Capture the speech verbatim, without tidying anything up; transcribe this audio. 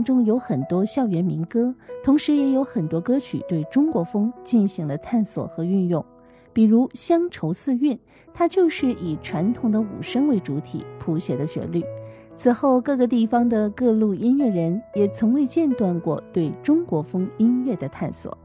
当中有很多校园民歌，同时也有很多歌曲对中国风进行了探索和运用。比如《乡愁四韵》，它就是以传统的五声为主体谱写的旋律。此后各个地方的各路音乐人也从未间断过对中国风音乐的探索。